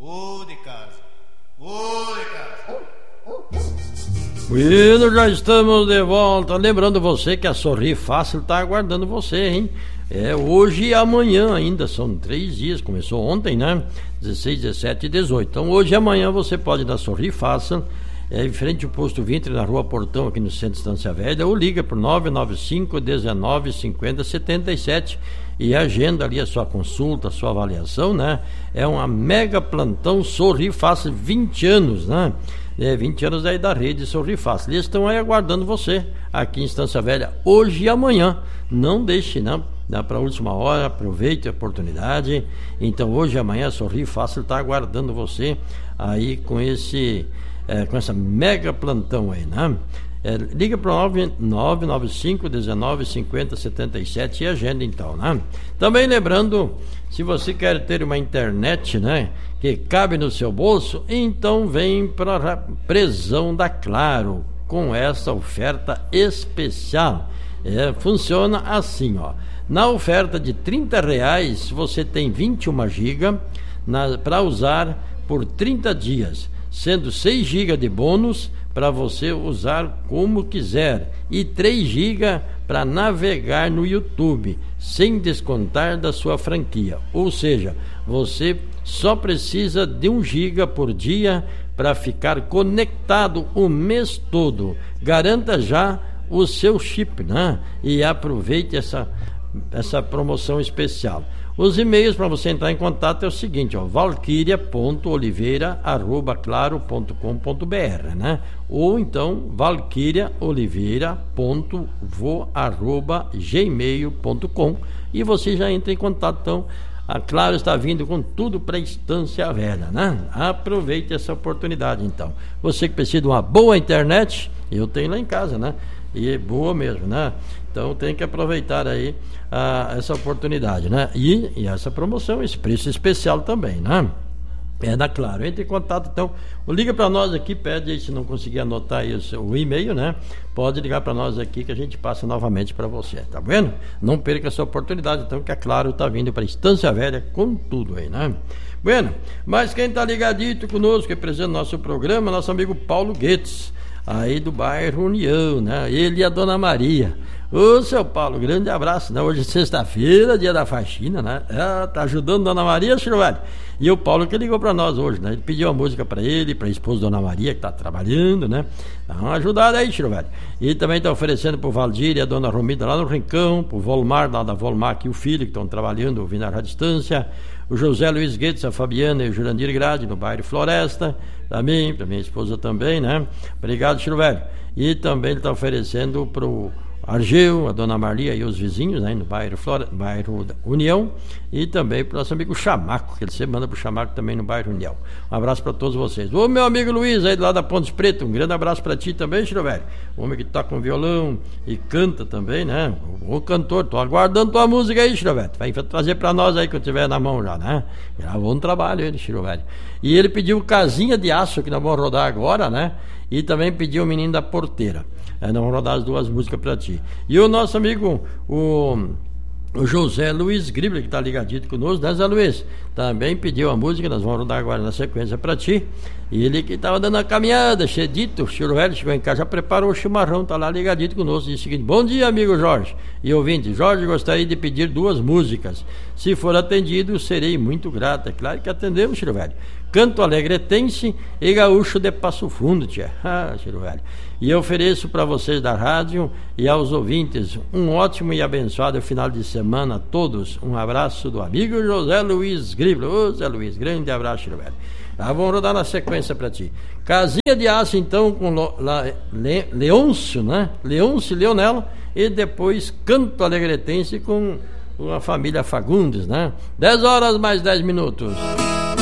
Ô de casa. Ô de casa. Bueno, já estamos de volta. Lembrando você que a Sorrir Fácil está aguardando você, hein? Hoje e amanhã ainda, são 3 dias, começou ontem, né? 16, 17 e 18. Então hoje e amanhã você pode ir na Sorrir Fácil, em frente ao posto Vintre, na Rua Portão, aqui no centro de Estância Velha, ou liga por 995 19 50 77 e agenda ali a sua consulta, a sua avaliação, né? É uma mega plantão Sorrir Fácil, 20 anos, né? 20 anos aí da rede Sorrir Fácil. Eles estão aí aguardando você aqui em Estância Velha hoje e amanhã. Não deixe, não. Dá para a última hora, aproveite a oportunidade. Então hoje e amanhã Sorrir Fácil está aguardando você aí com essa mega plantão aí, né? Liga para o 995 19 50 77 e agenda então, né? Também lembrando, se você quer ter uma internet, né, que cabe no seu bolso, então vem para a Prezão da Claro com essa oferta especial. Funciona assim, ó. Na oferta de R$30 você tem 21 GB para usar por 30 dias, sendo 6 GB de bônus para você usar como quiser e 3 GB para navegar no YouTube, sem descontar da sua franquia. Ou seja, você só precisa de 1 GB por dia para ficar conectado o mês todo. Garanta já o seu chip, né? E aproveite essa promoção especial. Os e-mails para você entrar em contato é o seguinte, ó, valquíria.oliveira@claro.com.br, né? Ou então valquíria.oliveira.vo@gmail.com e você já entra em contato. Então, a Claro está vindo com tudo para Estância Velha, né? Aproveite essa oportunidade, então. Você que precisa de uma boa internet, eu tenho lá em casa, né? E é boa mesmo, né? Então tem que aproveitar aí essa oportunidade, né? E essa promoção, esse preço especial também, né? Da Claro. Entre em contato, então, liga para nós aqui, pede aí, se não conseguir anotar aí o e-mail, né? Pode ligar para nós aqui que a gente passa novamente para você, tá vendo? Não perca essa oportunidade, então, que a Claro está vindo para Estância Velha com tudo aí, né? Bueno, mas quem está ligadito conosco, representando nosso programa, nosso amigo Paulo Guedes, aí do bairro União, né? Ele e a Dona Maria. Ô, seu Paulo, grande abraço, né? Hoje é sexta-feira, dia da faxina, né? Tá ajudando a Dona Maria, senhor velho. E o Paulo que ligou pra nós hoje, né? Ele pediu uma música pra ele, pra esposa Dona Maria, que tá trabalhando, né? Dá uma ajudada aí, senhor velho. E também tá oferecendo pro Valdir e a Dona Romida lá no Rincão, pro Volmar, lá da Volmar e o filho, que estão trabalhando, ouvindo a distância. O José Luiz Guedes, a Fabiana e o Jurandir Grade, no bairro Floresta. Também, pra minha esposa também, né? Obrigado, senhor velho. E também ele tá oferecendo pro Argeu, a Dona Maria e os vizinhos, né, no bairro União, e também para o nosso amigo Chamaco, que ele sempre manda para o Chamaco também no bairro União. Um abraço para todos vocês. Ô, meu amigo Luiz, aí do lado da Pontes Preta, um grande abraço para ti também, Chiro velho. Homem que toca com violão e canta também, né? O cantor, tô aguardando tua música aí, Chiro velho. Vai trazer para nós aí que eu tiver na mão já, né? Gravou um trabalho ele, Chiro velho. E ele pediu Casinha de Aço, que nós vamos rodar agora, né? E também pediu o Menino da Porteira. Nós vamos rodar as 2 músicas para ti. E o nosso amigo, o José Luiz Gribler, que está ligadito conosco, né, Zé Luiz? Também pediu a música, nós vamos rodar agora na sequência para ti. E ele que estava dando a caminhada, cedito, o senhor velho chegou em casa, já preparou o chimarrão, está lá ligadito conosco. Diz o seguinte: bom dia, amigo Jorge e ouvinte. Jorge, gostaria de pedir 2 músicas. Se for atendido, serei muito grato. É claro que atendemos, senhor velho. Canto Alegretense e Gaúcho de Passo Fundo, tia. Senhor velho. E eu ofereço para vocês da rádio e aos ouvintes um ótimo e abençoado final de semana a todos. Um abraço do amigo José Luiz Gribler. Ô, Zé Luiz, grande abraço, senhor velho. Vamos rodar na sequência para ti. Casinha de Aço, então, com Leôncio, né? Leôncio e Leonela. E depois Canto Alegretense com a família Fagundes, né? 10 horas mais 10 minutos.